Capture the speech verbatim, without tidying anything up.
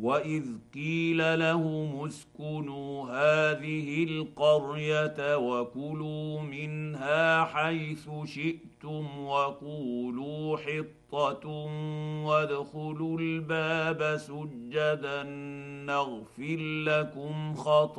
واذ قيل لهم اسكنوا هذه القريه وكلوا منها حيث شئتم وقولوا حطه وادخلوا الباب سجدا نغفر لكم خطاياكم